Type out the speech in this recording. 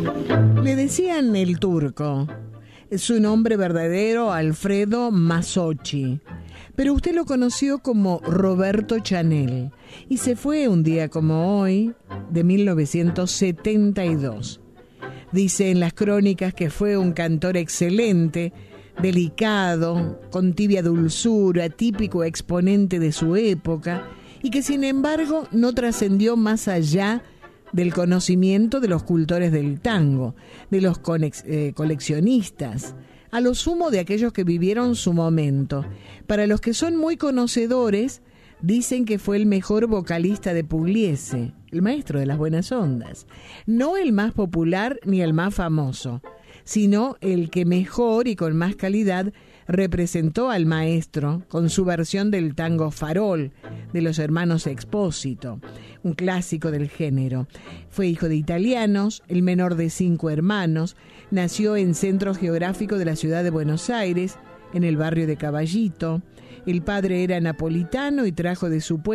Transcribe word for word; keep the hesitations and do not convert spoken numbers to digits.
Le decían el Turco. Su nombre verdadero, Alfredo Mazzocchi. Pero usted lo conoció como Roberto Chanel. Y se fue un día como hoy, de mil novecientos setenta y dos. Dice en las crónicas que fue un cantor excelente, delicado, con tibia dulzura, típico exponente de su época, y que sin embargo no trascendió más allá del conocimiento de los cultores del tango, de los conex, eh, coleccionistas, a lo sumo de aquellos que vivieron su momento. Para los que son muy conocedores, dicen que fue el mejor vocalista de Pugliese, el maestro de las buenas ondas. No el más popular ni el más famoso, sino el que mejor y con más calidad representó al maestro con su versión del tango Farol de los hermanos Expósito, un clásico del género. Fue hijo de italianos, el menor de cinco hermanos, nació en centro geográfico de la ciudad de Buenos Aires, en el barrio de Caballito. El padre era napolitano y trajo de su pueblo